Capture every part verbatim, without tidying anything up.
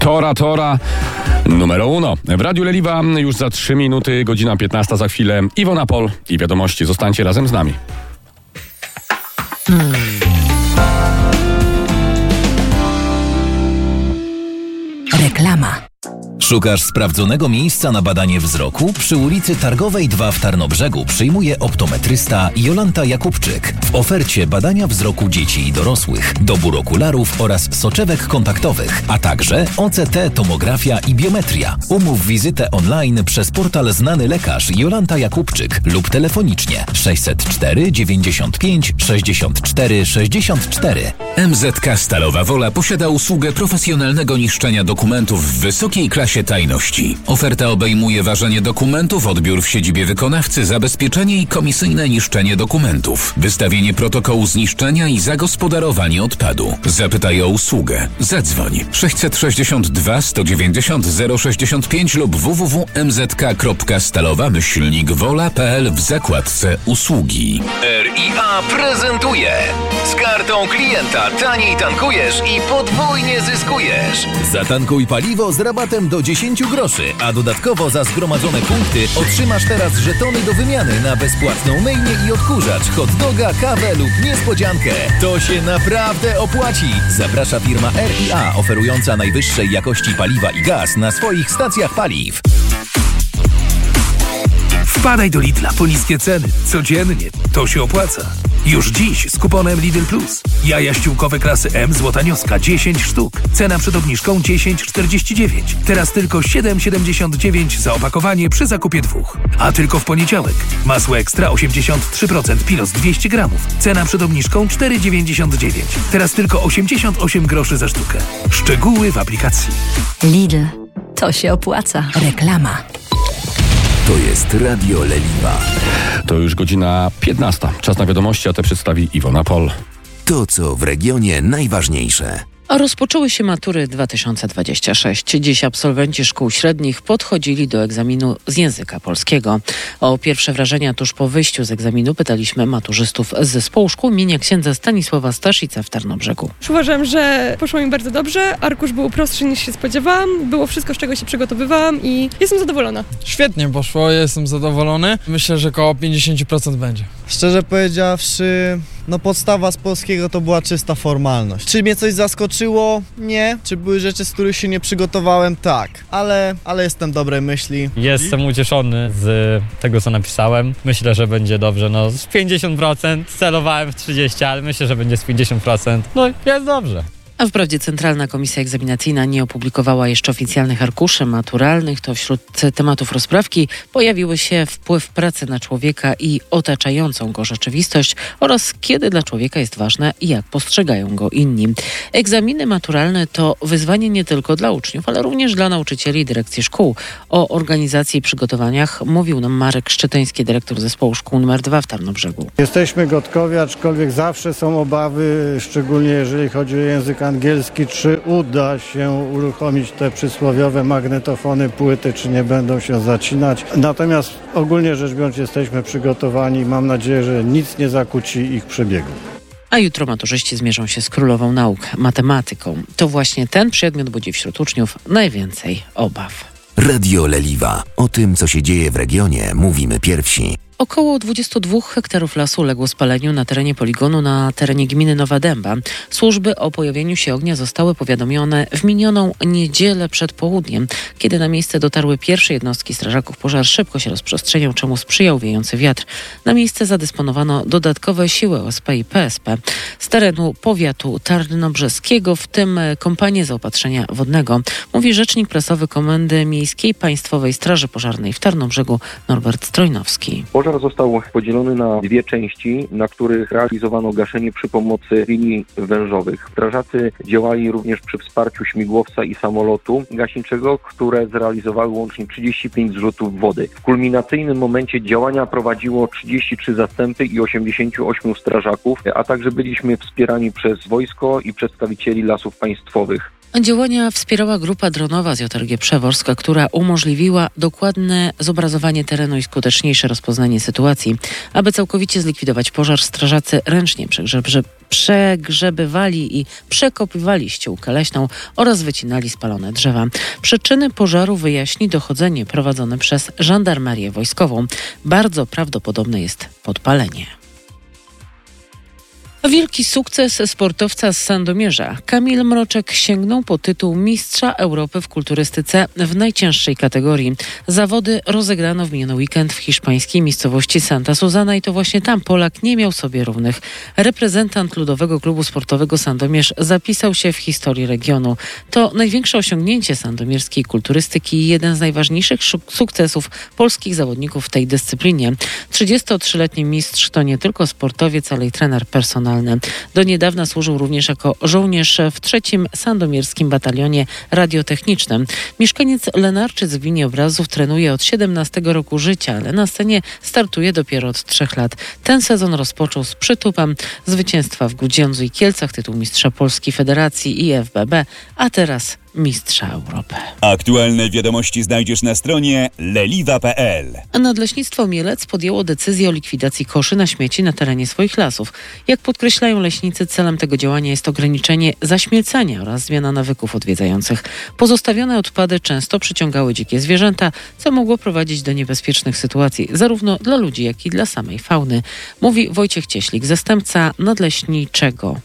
Tora Tora numero uno. W Radiu Leliwa już za trzy minuty, godzina piętnasta, za chwilę Iwona Pol i wiadomości. Zostańcie razem z nami. Hmm. Reklama. Szukasz sprawdzonego miejsca na badanie wzroku? Przy ulicy Targowej dwa w Tarnobrzegu przyjmuje optometrysta Jolanta Jakubczyk. W ofercie badania wzroku dzieci i dorosłych, dobór okularów oraz soczewek kontaktowych, a także O C T, tomografia i biometria. Umów wizytę online przez portal Znany Lekarz Jolanta Jakubczyk lub telefonicznie sześćset cztery dziewięćdziesiąt pięć sześćdziesiąt cztery sześćdziesiąt cztery. M Z K Stalowa Wola posiada usługę profesjonalnego niszczenia dokumentów w wysokiej klasie tajności. Oferta obejmuje ważenie dokumentów, odbiór w siedzibie wykonawcy, zabezpieczenie i komisyjne niszczenie dokumentów, wystawienie protokołu zniszczenia i zagospodarowanie odpadu. Zapytaj o usługę. Zadzwoń sześćset sześćdziesiąt dwa sto dziewięćdziesiąt zero sześćdziesiąt pięć lub w w w kropka m z k kropka stalowa myślnik wola kropka p l w zakładce usługi. R I A prezentuje: z kartą klienta taniej tankujesz i podwójnie zyskujesz. Zatankuj paliwo z rabatem do dziesięć groszy, a dodatkowo za zgromadzone punkty otrzymasz teraz żetony do wymiany na bezpłatną myjnię i odkurzacz, hot doga, kawę lub niespodziankę. To się naprawdę opłaci! Zaprasza firma R I A, oferująca najwyższej jakości paliwa i gaz na swoich stacjach paliw. Wpadaj do Lidla po niskie ceny. Codziennie. To się opłaca. Już dziś z kuponem Lidl Plus. Jaja ściółkowe klasy M złota nioska dziesięć sztuk. Cena przed obniżką dziesięć czterdzieści dziewięć. Teraz tylko siedem siedemdziesiąt dziewięć za opakowanie przy zakupie dwóch. A tylko w poniedziałek. Masło ekstra osiemdziesiąt trzy procent Pilos dwieście gramów. Cena przed obniżką cztery dziewięćdziesiąt dziewięć. Teraz tylko osiemdziesiąt osiem groszy za sztukę. Szczegóły w aplikacji. Lidl. To się opłaca. Reklama. To jest Radio Leliwa. To już godzina piętnasta. Czas na wiadomości, a te przedstawi Iwona Pol. To, co w regionie najważniejsze. A rozpoczęły się matury dwa tysiące dwudziesty szósty. Dziś absolwenci szkół średnich podchodzili do egzaminu z języka polskiego. O pierwsze wrażenia tuż po wyjściu z egzaminu pytaliśmy maturzystów z zespołu szkół imienia księdza Stanisława Staszica w Tarnobrzegu. Uważam, że poszło mi bardzo dobrze. Arkusz był prostszy niż się spodziewałam. Było wszystko, z czego się przygotowywałam i jestem zadowolona. Świetnie poszło, jestem zadowolony. Myślę, że około pięćdziesiąt procent będzie. Szczerze powiedziawszy, no podstawa z polskiego to była czysta formalność. Czy mnie coś zaskoczyło? Nie. Czy były rzeczy, z których się nie przygotowałem? Tak. Ale, ale jestem dobrej myśli. Jestem ucieszony z tego, co napisałem. Myślę, że będzie dobrze. No z pięćdziesiąt procent celowałem w trzydzieści, ale myślę, że będzie z pięćdziesiąt procent. No jest dobrze. A wprawdzie Centralna Komisja Egzaminacyjna nie opublikowała jeszcze oficjalnych arkuszy maturalnych, to wśród tematów rozprawki pojawiły się wpływ pracy na człowieka i otaczającą go rzeczywistość oraz kiedy dla człowieka jest ważne i jak postrzegają go inni. Egzaminy maturalne to wyzwanie nie tylko dla uczniów, ale również dla nauczycieli i dyrekcji szkół. O organizacji i przygotowaniach mówił nam Marek Szczyteński, dyrektor zespołu szkół numer dwa w Tarnobrzegu. Jesteśmy gotowi, aczkolwiek zawsze są obawy, szczególnie jeżeli chodzi o język angielski, czy uda się uruchomić te przysłowiowe magnetofony, płyty, czy nie będą się zacinać. Natomiast ogólnie rzecz biorąc jesteśmy przygotowani i mam nadzieję, że nic nie zakłóci ich przebiegu. A jutro maturzyści zmierzą się z królową nauk, matematyką. To właśnie ten przedmiot budzi wśród uczniów najwięcej obaw. Radio Leliwa. O tym, co się dzieje w regionie, mówimy pierwsi. Około dwadzieścia dwa hektarów lasu uległo spaleniu na terenie poligonu na terenie gminy Nowa Dęba. Służby o pojawieniu się ognia zostały powiadomione w minioną niedzielę przed południem. Kiedy na miejsce dotarły pierwsze jednostki strażaków, pożar szybko się rozprzestrzeniał, czemu sprzyjał wiejący wiatr. Na miejsce zadysponowano dodatkowe siły O S P i P S P. Z terenu powiatu tarnobrzeskiego, w tym kompanię zaopatrzenia wodnego, mówi rzecznik prasowy Komendy Miejskiej Państwowej Straży Pożarnej w Tarnobrzegu Norbert Strojnowski. Pożar został podzielony na dwie części, na których realizowano gaszenie przy pomocy linii wężowych. Strażacy działali również przy wsparciu śmigłowca i samolotu gaśniczego, które zrealizowały łącznie trzydzieści pięć zrzutów wody. W kulminacyjnym momencie działania prowadziło trzydzieści trzy zastępy i osiemdziesięciu ośmiu strażaków, a także byliśmy wspierani przez wojsko i przedstawicieli lasów państwowych. Działania wspierała grupa dronowa z J R G Przeworska, która umożliwiła dokładne zobrazowanie terenu i skuteczniejsze rozpoznanie sytuacji. Aby całkowicie zlikwidować pożar, strażacy ręcznie przegrzebywali i przekopywali ściółkę leśną oraz wycinali spalone drzewa. Przyczyny pożaru wyjaśni dochodzenie prowadzone przez żandarmerię wojskową. Bardzo prawdopodobne jest podpalenie. Wielki sukces sportowca z Sandomierza. Kamil Mroczek sięgnął po tytuł Mistrza Europy w kulturystyce w najcięższej kategorii. Zawody rozegrano w miniony weekend w hiszpańskiej miejscowości Santa Susana i to właśnie tam Polak nie miał sobie równych. Reprezentant Ludowego Klubu Sportowego Sandomierz zapisał się w historii regionu. To największe osiągnięcie sandomierskiej kulturystyki i jeden z najważniejszych sukcesów polskich zawodników w tej dyscyplinie. trzydziestotrzyletni mistrz to nie tylko sportowiec, ale i trener personalny. Do niedawna służył również jako żołnierz w trzecim Sandomierskim Batalionie Radiotechnicznym. Mieszkaniec Lenarczyc w Gminie Obrazów trenuje od siedemnastego roku życia, ale na scenie startuje dopiero od trzech lat. Ten sezon rozpoczął z przytupem zwycięstwa w Grudziądzu i Kielcach, tytuł mistrza Polski Federacji i F B B, a teraz mistrza Europy. Aktualne wiadomości znajdziesz na stronie leliwa kropka pe el. Nadleśnictwo Mielec podjęło decyzję o likwidacji koszy na śmieci na terenie swoich lasów. Jak podkreślają leśnicy, celem tego działania jest ograniczenie zaśmiecania oraz zmiana nawyków odwiedzających. Pozostawione odpady często przyciągały dzikie zwierzęta, co mogło prowadzić do niebezpiecznych sytuacji zarówno dla ludzi, jak i dla samej fauny. Mówi Wojciech Cieślik, zastępca nadleśniczego.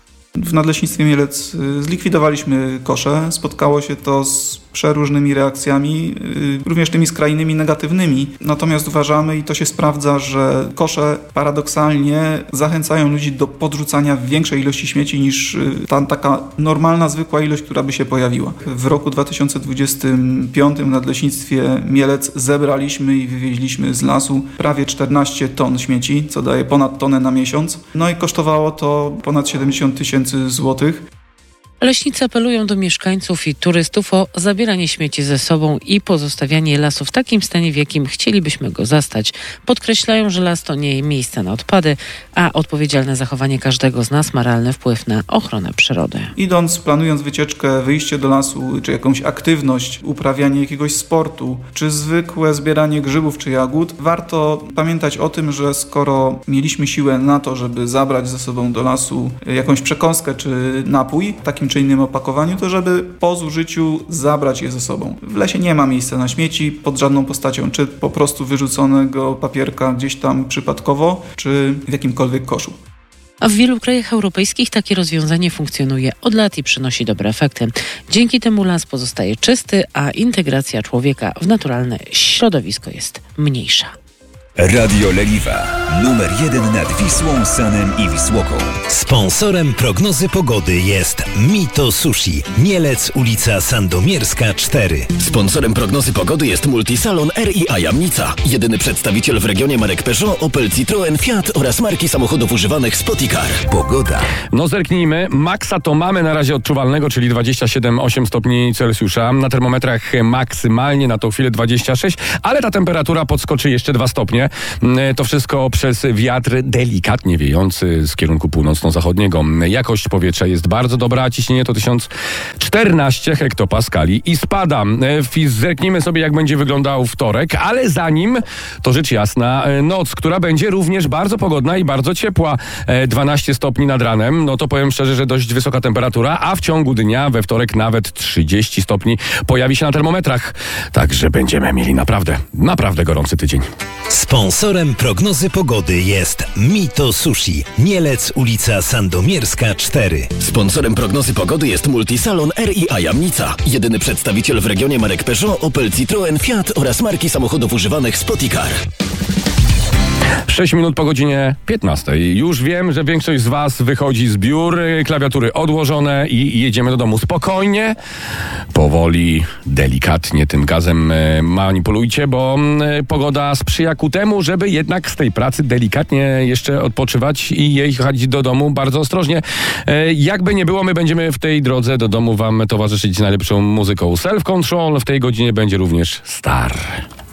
W Nadleśnictwie Mielec zlikwidowaliśmy kosze. Spotkało się to z przeróżnymi reakcjami, również tymi skrajnymi negatywnymi. Natomiast uważamy, i to się sprawdza, że kosze paradoksalnie zachęcają ludzi do podrzucania większej ilości śmieci niż ta taka normalna, zwykła ilość, która by się pojawiła. W roku dwa tysiące dwudziestym piątym w Nadleśnictwie Mielec zebraliśmy i wywieźliśmy z lasu prawie czternaście ton śmieci, co daje ponad tonę na miesiąc. No i kosztowało to ponad siedemdziesiąt tysięcy złotych. Leśnicy apelują do mieszkańców i turystów o zabieranie śmieci ze sobą i pozostawianie lasu w takim stanie, w jakim chcielibyśmy go zastać. Podkreślają, że las to nie miejsce na odpady, a odpowiedzialne zachowanie każdego z nas ma realny wpływ na ochronę przyrody. Idąc, planując wycieczkę, wyjście do lasu, czy jakąś aktywność, uprawianie jakiegoś sportu, czy zwykłe zbieranie grzybów czy jagód, warto pamiętać o tym, że skoro mieliśmy siłę na to, żeby zabrać ze sobą do lasu jakąś przekąskę czy napój, takim czy innym opakowaniu, to żeby po zużyciu zabrać je ze sobą. W lesie nie ma miejsca na śmieci pod żadną postacią, czy po prostu wyrzuconego papierka gdzieś tam przypadkowo, czy w jakimkolwiek koszu. A w wielu krajach europejskich takie rozwiązanie funkcjonuje od lat i przynosi dobre efekty. Dzięki temu las pozostaje czysty, a integracja człowieka w naturalne środowisko jest mniejsza. Radio Leliwa. Numer jeden nad Wisłą, Sanem i Wisłoką. Sponsorem prognozy pogody jest Mito Sushi. Mielec, ulica Sandomierska cztery. Sponsorem prognozy pogody jest Multisalon R i A Jamnica. Jedyny przedstawiciel w regionie marek Peugeot, Opel, Citroen, Fiat oraz marki samochodów używanych Spoticar. Pogoda. No zerknijmy. Maksa to mamy na razie odczuwalnego, czyli dwadzieścia siedem przecinek osiem stopni Celsjusza. Na termometrach maksymalnie na tą chwilę dwadzieścia sześć, ale ta temperatura podskoczy jeszcze dwa stopnie. To wszystko przez wiatr delikatnie wiejący z kierunku północno-zachodniego. Jakość powietrza jest bardzo dobra, a ciśnienie to tysiąc czternaście hektopaskali i spada. Zerknijmy sobie, jak będzie wyglądał wtorek, ale zanim, to rzecz jasna, noc, która będzie również bardzo pogodna i bardzo ciepła. dwanaście stopni nad ranem, no to powiem szczerze, że dość wysoka temperatura, a w ciągu dnia we wtorek nawet trzydzieści stopni pojawi się na termometrach. Także będziemy mieli naprawdę, naprawdę gorący tydzień. Sponsorem prognozy pogody jest Mito Sushi. Mielec, ulica Sandomierska cztery. Sponsorem prognozy pogody jest Multisalon R i A Jamnica. Jedyny przedstawiciel w regionie marek Peugeot, Opel, Citroen, Fiat oraz marki samochodów używanych Spoticar. sześć minut po godzinie piętnastej. Już wiem, że większość z was wychodzi z biur, klawiatury odłożone i jedziemy do domu spokojnie, powoli, delikatnie tym gazem manipulujcie, bo pogoda sprzyja ku temu, żeby jednak z tej pracy delikatnie jeszcze odpoczywać i jechać do domu bardzo ostrożnie. Jakby nie było, my będziemy w tej drodze do domu wam towarzyszyć z najlepszą muzyką. Self Control w tej godzinie będzie również Star.